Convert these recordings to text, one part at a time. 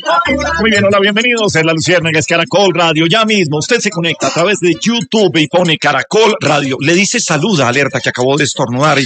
Muy bien, hola, bienvenidos en La Luciérnaga, es Caracol Radio. Ya mismo usted se conecta a través de YouTube y pone Caracol Radio. Le dice saluda, alerta, que acabó de estornudar.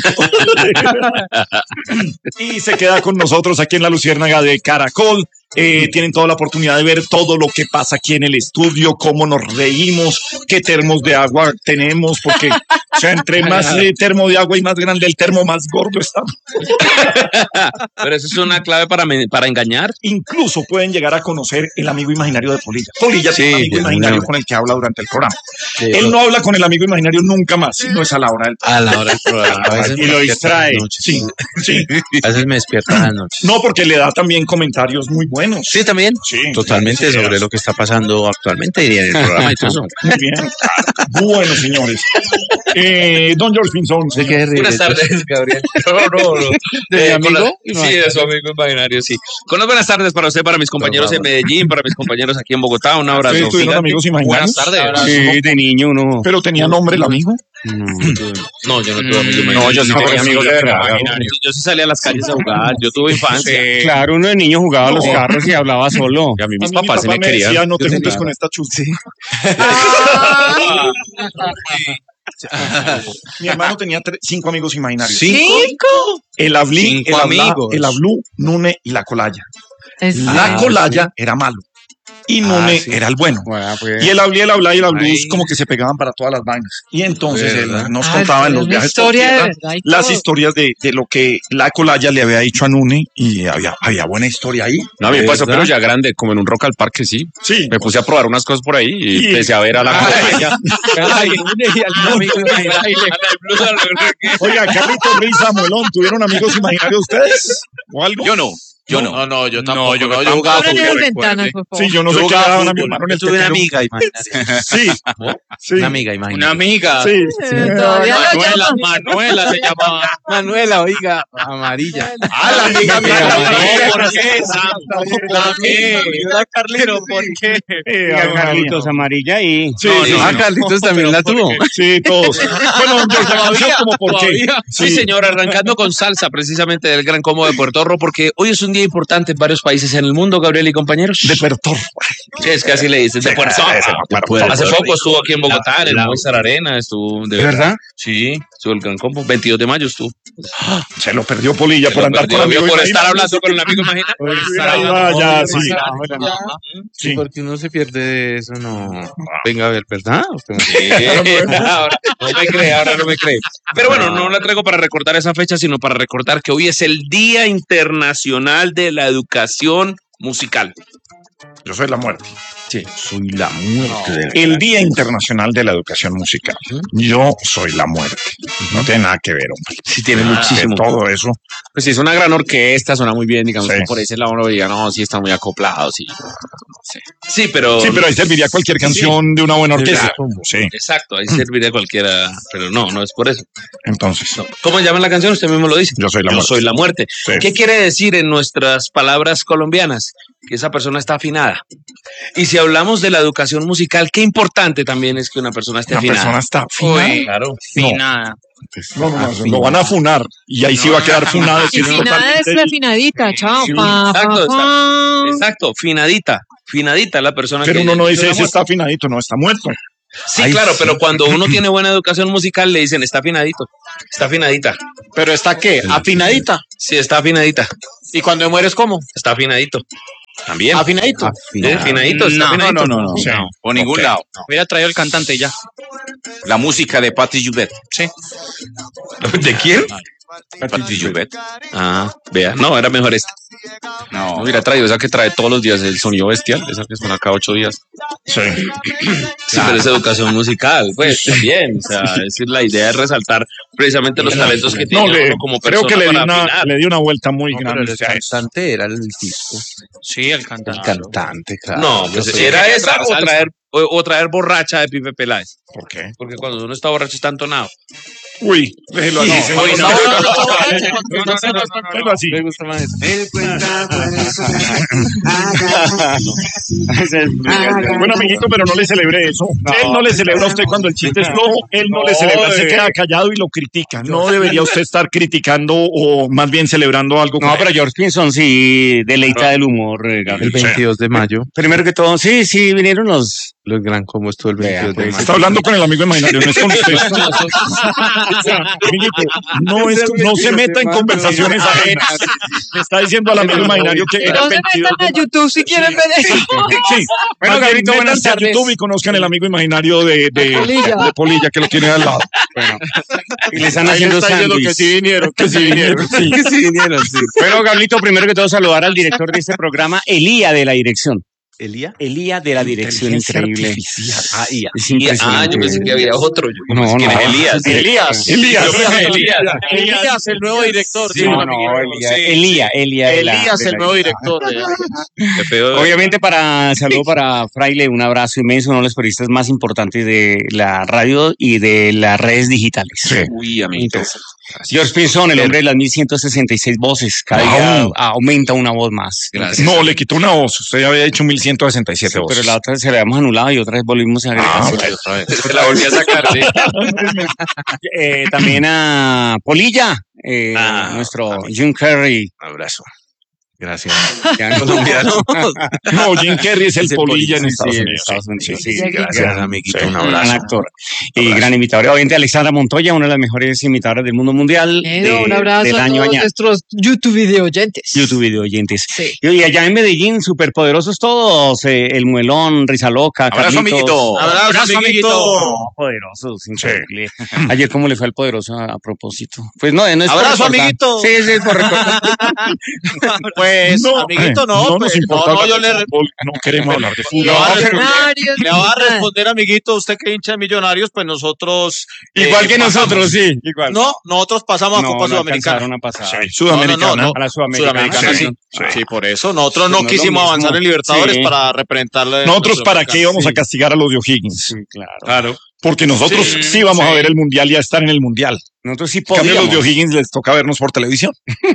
Y se queda con nosotros aquí en La Luciérnaga de Caracol. Tienen toda la oportunidad de ver todo lo que pasa aquí en el estudio, cómo nos reímos, qué termos de agua tenemos, porque o sea, entre más termo de agua y más grande el termo, más gordo está. Pero eso es una clave para engañar. Incluso pueden llegar a conocer el amigo imaginario de Polilla. Polilla tiene un amigo imaginario con el que habla durante el programa. Sí, él no habla con el amigo imaginario nunca más, sino es a la hora del programa. A la hora del programa. A veces y lo distrae. Sí, sí. A veces me despierta en las noches. No, porque le da también comentarios muy buenos. Sí, también. Sí, totalmente sobre lo que está pasando actualmente y en el programa y todo eso. Muy bien. Bueno, señores. Don George Pinzón. Buenas tardes, Gabriel. No. ¿De mi amigo? Sí, de su amigo imaginario, sí. Con las buenas tardes para usted, para mis compañeros en Medellín, para mis compañeros aquí en Bogotá. Un abrazo. ¿Ustedes tuvieron amigos imaginarios? Buenas tardes. Sí, de niño uno. ¿Pero tenía nombre el amigo? No, yo no tuve amigos imaginarios. No, yo sí tenía amigos de verdad. Yo sí salía a las calles a jugar. Yo tuve infancia. Sí. Claro, uno de niño jugaba a los carros y hablaba solo. Y a mí mis Mi papás sí me querían. decía, no te juntes con esta chusti. Mi hermano tenía 5 amigos imaginarios. ¿Cinco? El Ablí, Cinco amigos. el Ablú, Nune y la Colaya. La Ah, Colaya era malo y Nune sí. era el bueno. Bueno, pues. Y el Ablí, el Ablá y el Ablú Ay. como que se pegaban para todas las vainas. Y entonces él ¿Verdad? nos contaba en los una viajes por historia de tierra verdad y las todo. historias de lo que la Colaya le había dicho a Nune y había buena historia ahí. No, a mí me pasó, ¿Verdad? pero ya grande, como en un Rock al Parque, sí. Sí. Me puse a probar unas cosas por ahí y Sí. empecé a ver a la Colaya. Oiga, Carlitos Ruiz, Samuelón, ¿tuvieron amigos imaginarios ustedes? ¿O algo? Yo no. No, yo tampoco. yo Yo jugaba Abran fútbol. esas ventanas, por favor. Sí, yo no sé qué daban a mi hermano en Yo el tuve una tetero. amiga imaginaria. Sí, sí. Una amiga imaginaria. Una amiga. Sí. Todavía lo llaman. Manuela se llamaba. Manuela, oiga, amarilla. Ah, la amiga mía. No, ¿Por qué, Sam? ¿Por qué? Carlero, ¿por qué? Oiga, Carlitos, amarilla y... Sí, No, sí, no, sí. ah, Carlitos también la tuvo. Sí, todos. Bueno, don George, la canción como por qué. Sí, señor, arrancando con salsa precisamente del Gran Combo de Puerto Rico, porque hoy es un día importante en varios países en el mundo, Gabriel y compañeros. De Pertor. Sí, es que así le dices, de Puerto Rico. Hace poco estuvo aquí en Bogotá, en el Movistar Arena, estuvo... ¿De verdad? Sí, estuvo el Gran Combo, 22 de mayo estuvo. Se lo perdió Polilla por andar con amigos por estar imaginario. hablando con el amigo imaginario. Ahí va, ya, sí. Sí, Sí. porque uno se pierde de eso, no. Venga a ver, ¿verdad? Ahora no me cree. Pero bueno, no la traigo para recordar esa fecha, sino para recordar que hoy es el Día Internacional de la Educación Musical. Yo soy la muerte. Sí, soy la muerte de la... El Día Internacional de la Educación Musical. Yo soy la muerte. No tiene nada que ver, hombre. Sí, tiene Que muchísimo. todo eso. Pues sí, es una gran orquesta, suena muy bien, digamos, Sí. que por ese lado uno diga, no, sí, están muy acoplados, sí. Sí, pero... Sí, pero ahí serviría cualquier canción de una buena orquesta. Sí, Exacto, ahí serviría cualquiera, pero no es por eso. entonces, ¿Cómo llama la canción? Usted mismo lo dice. yo soy la Yo muerte. soy la muerte. Sí. ¿Qué quiere decir en nuestras palabras colombianas? Que esa persona está afinada. Y si hablamos de la educación musical, qué importante también es que una persona esté Una afinada. persona está afinada. Uy, Claro. finada. No, lo van a funar. Y ahí sí va a quedar funado. Y si nada es afinadita, chao. Sí, Pa, exacto, pa, pa. Exacto, finadita. Finadita la persona Pero que... uno no que dice, la ese muerte. está afinadito, no, está muerto. Sí, Ay, claro, sí. pero cuando uno tiene buena educación musical le dicen, está afinadito. Está afinadita. ¿Pero está qué? ¿Afinadita? Sí, está afinadita. ¿Y cuando mueres cómo? Está afinadito. También. ¿Afinadito? Sí, afinadito, está afinadito. No. Sí. Por ningún Ok. lado. Hubiera traído el cantante ya. La música de Patti Jubet. Sí. ¿De quién? Patti Jubet. Ah, vea. No, era mejor esta. No, hubiera traído esa que trae todos los días el sonido bestial, esa que suena cada 8 días. Sí. Sí, pero es educación musical, pues también. O sea, es la idea es resaltar precisamente los talentos que No, tiene uno como creo persona que para afinar. le di una vuelta muy No, grande. pero a eso. cantante era el disco. Sí, el cantante. Cantante, claro. No, pues era esa o traer borracha de Pipe Peláez. ¿Por qué? Porque cuando uno está borracho está entonado. Uy, déjelo así. No, señor. no. Déjelo así. Me gusta más eso. Él cuenta por eso Bueno, amiguito, pero no le celebre eso. Él no le celebra a usted cuando el chiste es flojo, él no le celebra, se queda callado y lo critica. No debería usted estar criticando o más bien celebrando algo. No, pero George Pinson sí deleita del humor, Gabriel. El 22 de mayo. Primero que todo, sí, vinieron los Gran Combo estuvo el 22 de mayo. Está hablando con el amigo imaginario, no es con usted. Amiguito, no se meta en conversaciones ajenas. Le está diciendo al amigo imaginario que era No se 22 metan a YouTube si quieren ver eso. Sí. Bueno, Gabrielito, buenas Métanse a tardes. YouTube y conozcan el amigo imaginario de Polilla, que lo tiene al lado. y le están Ahí le haciendo está diciendo que sándwich. sí vinieron, que sí vinieron. Sí. Sí, vinieron, sí. Bueno, Gabrielito, primero que todo saludar al director de este programa, Elía de la dirección. ¿Elía? Elía de la dirección, increíble. Ah, Ia. Es impresionante. yo pensé que había otro. Yo No, pensé que no. era Elías. Elías, el nuevo director. Sí, No, Elía de la- Elías, de el la- nuevo director. Qué feo. Obviamente saludo para Fraile, un abrazo inmenso, uno de los periodistas más importantes de la radio y de las redes digitales. Uy, amiguito. George Pinson, el hombre de las 1166 voces, cada día aumenta una voz más. Gracias. No, le quitó una voz. Usted había dicho 1167 voces. Pero la otra se la habíamos anulado y otra vez volvimos a agregar. Se la volví a sacar, sí. También a Polilla, nuestro Jim Carrey. Un abrazo. Gracias. Ya no- Colombiano. No, Jim Carrey es el Ese Polilla en sí, Estados en Unidos. Estados Unidos, sí. Gracias, amiguito. Un Gran abrazo. actor y gran imitador. Obviamente Alexandra Montoya, una de las mejores imitadoras del mundo mundial Un abrazo del a año todos año. nuestros YouTube video oyentes. YouTube video oyentes. Sí. Y allá en Medellín, superpoderosos todos, el Muelón, Risa Loca, Abrazo, Carlitos. amiguito. Abrazo, amiguito. No, poderosos, increíble. Ayer, ¿cómo le fue al poderoso a propósito? Pues no es por Abrazo, recordar. amiguito. Sí, es por recordar. Pues, amiguito, no, nos pues, importa no, yo hablar de le fútbol, no queremos hablar de fútbol. le voy a responder- Millonarios, le voy a digital. responder, amiguito, usted que hincha de Millonarios, pues nosotros... Igual que pasamos. nosotros, sí. Igual. No, nosotros pasamos a no, Copa no Sudamericana. alcanzaron a pasar. Sudamericana. No, A la Sudamericana. Sudamericana, sí. Sí. Sí, por eso. Nosotros Pues no no es lo quisimos mismo. avanzar en Libertadores Sí. para representarle. Nosotros, ¿para qué íbamos a castigar a los de O'Higgins? Sí, claro. Claro. Porque nosotros sí vamos a ver el mundial y a estar en el mundial. Nosotros sí En cambio, los de podíamos. O'Higgins les toca vernos por televisión.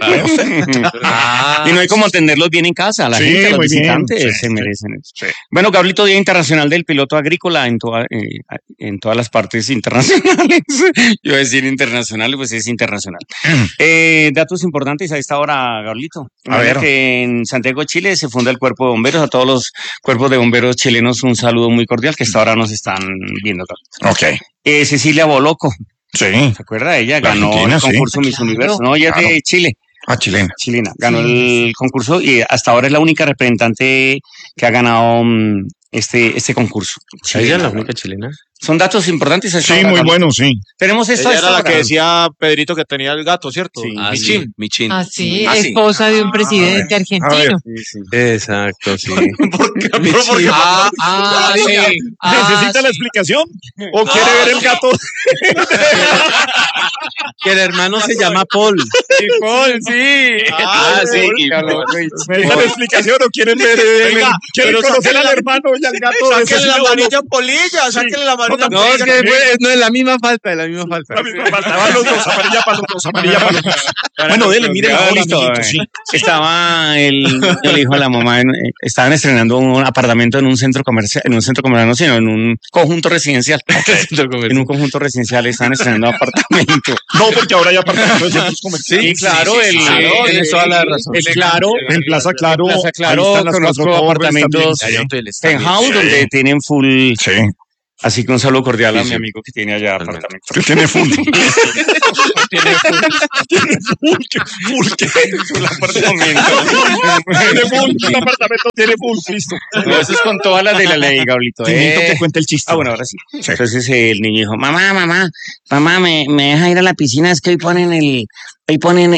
Y no hay como atenderlos bien en casa. La Sí, gente, los muy bien. visitantes Sí, se sí. merecen eso. Sí. Bueno, Gabrielito, Día Internacional del Piloto Agrícola en todas las partes internacionales. Yo iba a decir internacional, pues es internacional. Datos importantes a esta hora, Gabrielito. A ver. Que en Santiago, Chile, se funda el Cuerpo de Bomberos. A todos los cuerpos de bomberos chilenos, un saludo muy cordial que hasta ahora nos están viendo. Ok. Cecilia Boloco, Sí. ¿se acuerda de ella? La Ganó argentina, el sí. concurso Miss Universo. No, ella es Claro. de Chile. Chilena. Chilena, ganó el concurso y hasta ahora es la única representante que ha ganado este concurso. ¿Ella es la única chilena? Son datos importantes. a esta Sí, hora, muy Carlos. bueno, sí. Tenemos esto a Ella esta era la hora. que decía Pedrito que tenía el gato, ¿cierto? Sí. Michín. Michín. Así, Ah, sí. esposa de un presidente argentino. Exacto, sí. ¿Necesita la explicación? ¿O quiere ver el gato? Que el hermano se llama Paul. ¿Necesita la explicación o quieren ver? Venga, ¿Quieren pero conocer sáquenle al la- hermano y al gato? de Sáquenle la Cecilia manilla polilla, sáquenle la manilla No, es polilla. que no es la misma falta, es la misma falta. Boloco? Faltaban los dos, amarilla para los dos, amarilla para los dos. Bueno, dele, mire la bola, Listo, amiguito, sí. Estaba el hijo de la mamá, estaban estrenando un apartamento en un centro comercial, no, sino en un conjunto residencial. En un conjunto residencial estaban estrenando apartamento. No, porque ahora hay apartamentos de centros comerciales. Sí, claro, tienes toda la razón. el Claro, En Plaza Claro, Plaza ahí Claro, están las conozco cuatro torres apartamentos también. penthouse donde tienen full. Sí, Así que un saludo cordial a Sí, mi sí. amigo que tiene allá apartamento. que tiene full. Tiene full, que full apartamento. Tiene full, el apartamento tiene full, listo. No, eso es con todas las de la ley, Gablito. Necesito que cuente el chiste. Bueno, ahora sí. Entonces el niño dijo, mamá, ¿me deja ir a la piscina? Es que hoy ponen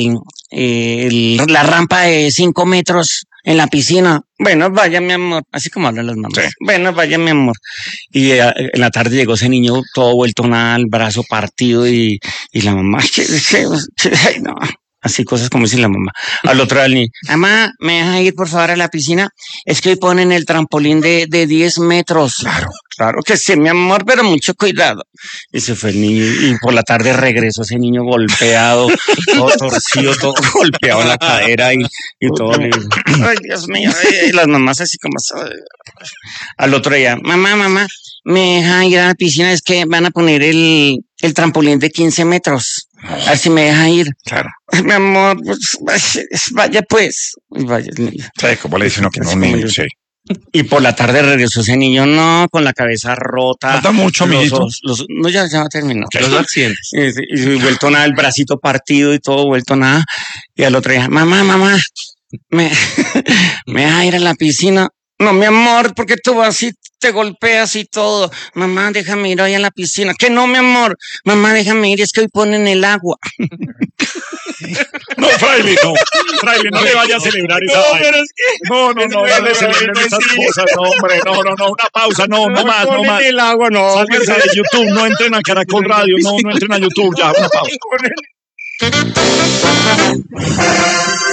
la rampa de 5 metros en la piscina. Bueno, vaya, mi amor. Así como hablan las mamás. Sí. Bueno, vaya, mi amor. Y en la tarde llegó ese niño todo vuelto nada, el brazo partido y la mamá, ay, no. Así cosas como dice la mamá. Al otro día el niño, mamá, ¿me deja ir por favor a la piscina? Es que hoy ponen el trampolín de 10 metros. Claro. Claro que sí, mi amor, pero mucho cuidado. Y se fue el niño y por la tarde regresó ese niño golpeado, todo torcido, todo golpeado en la cadera y todo. Ay, Dios mío, y las mamás así como... Al otro día, mamá, me deja ir a la piscina, es que van a poner el trampolín de 15 metros. A ver si me deja ir. Claro. Mi amor, pues, vaya pues. Y vaya el niño. Sí, como le dicen uno que no, Así un como niño, yo. sí. Y por la tarde regresó ese niño, no, con la cabeza rota. Falta mucho, los amiguito. ojos- no, ya terminó. Los accidentes. Y vuelto nada, el bracito partido y todo, vuelto nada. Y al otro día, mamá, me, me deja ir a la piscina. No, mi amor, porque tú vas y te golpeas y todo. Mamá, déjame ir hoy a la piscina. Que no, mi amor. Mamá, déjame ir, es que hoy ponen el agua. No, fraile, no. Fraile, no le vaya a celebrar esa vaina. No le celebren esas cosas, no, hombre. No. Una pausa, no más. El agua, no. Sálganse de YouTube, no entren a Caracol Radio, no entren a YouTube, ya, una pausa.